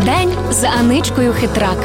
День з Аничкою Хитрак.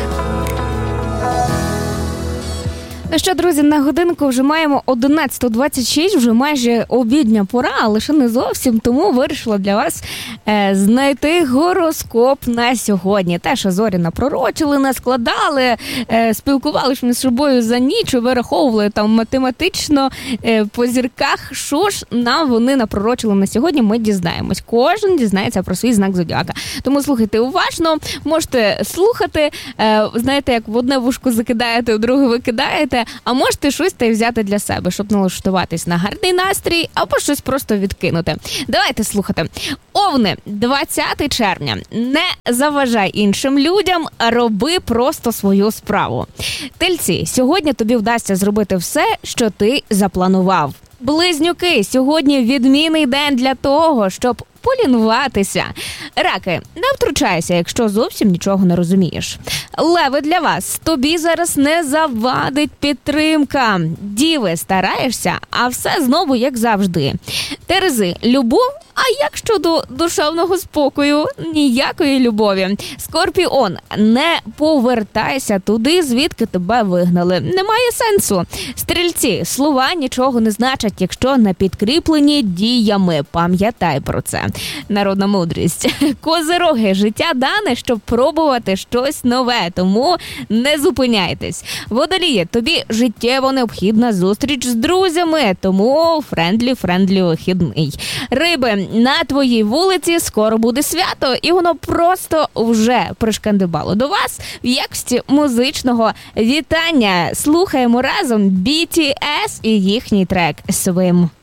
Ну що, друзі, на годинку вже маємо 11:26, вже майже обідня пора, але ще не зовсім, тому вирішила для вас знайти гороскоп на сьогодні. Те, що зорі напророчили, наскладали, спілкувалися між собою за ніч, вираховували там математично по зірках, що ж нам вони напророчили на сьогодні, ми дізнаємось. Кожен дізнається про свій знак зодіака. Тому слухайте уважно, можете слухати, знаєте, як в одне вушко закидаєте, в друге викидаєте, а можете щось та й взяти для себе, щоб налаштуватись на гарний настрій, або щось просто відкинути. Давайте слухати. Овни, 20 червня. Не заважай іншим людям, роби просто свою справу. Тельці, сьогодні тобі вдасться зробити все, що ти запланував. Близнюки, сьогодні відмінний день для того, щоб полінуватися. Раки, не втручайся, якщо зовсім нічого не розумієш. Леви, для вас, тобі зараз не завадить підтримка. Діви, стараєшся, а все знову як завжди. Терези, любов, а як щодо душевного спокою? Ніякої любові. Скорпіон, не повертайся туди, звідки тебе вигнали. Немає сенсу. Стрільці, слова нічого не значать, якщо не підкріплені діями. Пам'ятай про це. Народна мудрість. Козироги, життя дане, щоб пробувати щось нове, тому не зупиняйтесь. Водолії, тобі життєво необхідна зустріч з друзями, тому френдлі вихідний. Риби, на твоїй вулиці скоро буде свято, і воно просто вже пришкандибало до вас в якості музичного вітання. Слухаємо разом BTS і їхній трек «Swim».